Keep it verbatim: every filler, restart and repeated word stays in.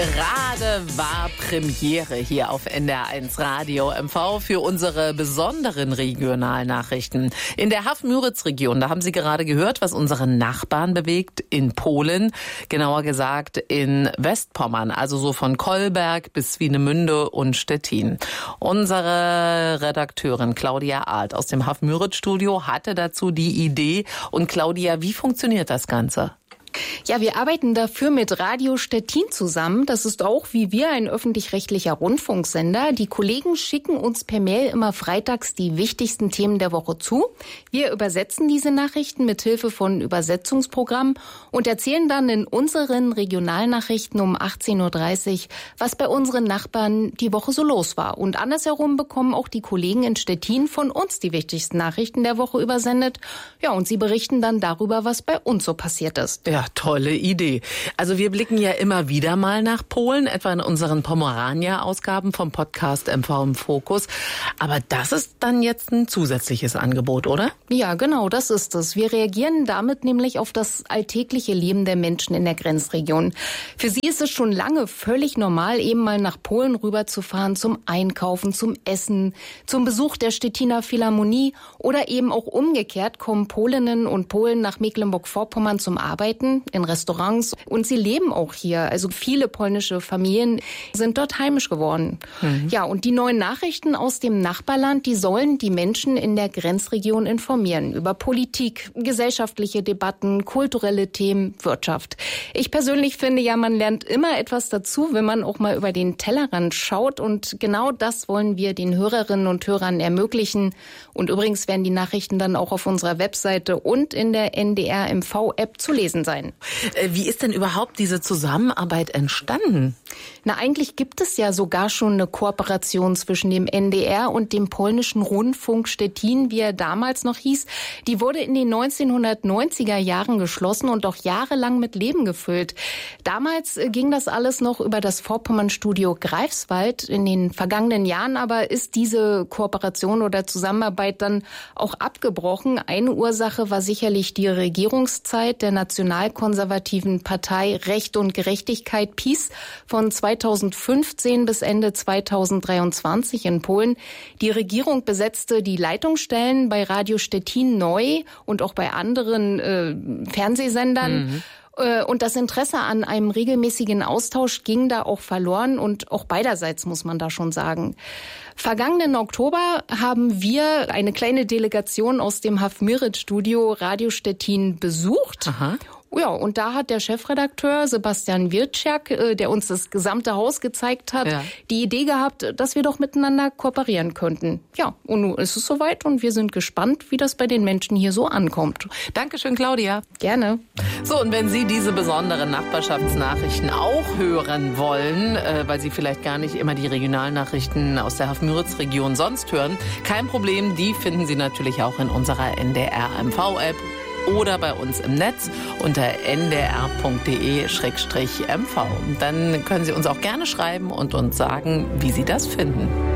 Gerade war Premiere hier auf N D R eins Radio M V für unsere besonderen Regionalnachrichten. In der Haff-Müritz-Region, da haben Sie gerade gehört, was unsere Nachbarn bewegt in Polen, genauer gesagt in Westpommern, also so von Kolberg bis Swinemünde und Stettin. Unsere Redakteurin Claudia Alt aus dem Haff-Müritz-Studio hatte dazu die Idee. Und Claudia, wie funktioniert das Ganze? Ja, wir arbeiten dafür mit Radio Stettin zusammen. Das ist auch wie wir ein öffentlich-rechtlicher Rundfunksender. Die Kollegen schicken uns per Mail immer freitags die wichtigsten Themen der Woche zu. Wir übersetzen diese Nachrichten mit Hilfe von Übersetzungsprogrammen und erzählen dann in unseren Regionalnachrichten um achtzehn Uhr dreißig, was bei unseren Nachbarn die Woche so los war. Und andersherum bekommen auch die Kollegen in Stettin von uns die wichtigsten Nachrichten der Woche übersendet. Ja, und sie berichten dann darüber, was bei uns so passiert ist. Ja, tolle Idee. Also wir blicken ja immer wieder mal nach Polen, etwa in unseren Pomerania-Ausgaben vom Podcast M V im Fokus. Aber das ist dann jetzt ein zusätzliches Angebot, oder? Ja, genau, das ist es. Wir reagieren damit nämlich auf das alltägliche Leben der Menschen in der Grenzregion. Für sie ist es schon lange völlig normal, eben mal nach Polen rüberzufahren zum Einkaufen, zum Essen, zum Besuch der Stettiner Philharmonie oder eben auch umgekehrt kommen Polinnen und Polen nach Mecklenburg-Vorpommern zum Arbeiten in Restaurants und sie leben auch hier. Also viele polnische Familien sind dort heimisch geworden. Mhm. Ja, und die neuen Nachrichten aus dem Nachbarland, die sollen die Menschen in der Grenzregion informieren über Politik, gesellschaftliche Debatten, kulturelle Themen, Wirtschaft. Ich persönlich finde ja, man lernt immer etwas dazu, wenn man auch mal über den Tellerrand schaut und genau das wollen wir den Hörerinnen und Hörern ermöglichen. Und übrigens werden die Nachrichten dann auch auf unserer Webseite und in der N D R M V-App zu lesen sein. Wie ist denn überhaupt diese Zusammenarbeit entstanden? Na, eigentlich gibt es ja sogar schon eine Kooperation zwischen dem N D R und dem polnischen Rundfunk Stettin, wie er damals noch hieß. Die wurde in den neunzehnhundertneunziger Jahren geschlossen und auch jahrelang mit Leben gefüllt. Damals ging das alles noch über das Vorpommernstudio Greifswald. In den vergangenen Jahren aber ist diese Kooperation oder Zusammenarbeit dann auch abgebrochen. Eine Ursache war sicherlich die Regierungszeit der nationalkonservativen Partei Recht und Gerechtigkeit PiS von zweitausendfünfzehn bis Ende zweitausenddreiundzwanzig in Polen. Die Regierung besetzte die Leitungsstellen bei Radio Stettin neu und auch bei anderen äh, Fernsehsendern. Mhm. Und das Interesse an einem regelmäßigen Austausch ging da auch verloren und auch beiderseits, muss man da schon sagen. Vergangenen Oktober haben wir eine kleine Delegation aus dem Haff-Müritz-Studio Radio Stettin besucht. Aha. Ja, und da hat der Chefredakteur Sebastian Wirtschak, der uns das gesamte Haus gezeigt hat, ja. die Idee gehabt, dass wir doch miteinander kooperieren könnten. Ja, und nun ist es soweit und wir sind gespannt, wie das bei den Menschen hier so ankommt. Dankeschön, Claudia. Gerne. So, und wenn Sie diese besonderen Nachbarschaftsnachrichten auch hören wollen, äh, weil Sie vielleicht gar nicht immer die Regionalnachrichten aus der Haff-Müritz-Region sonst hören, kein Problem, die finden Sie natürlich auch in unserer N D R M V-App. Oder bei uns im Netz unter n d r punkt d e slash m v. Dann können Sie uns auch gerne schreiben und uns sagen, wie Sie das finden.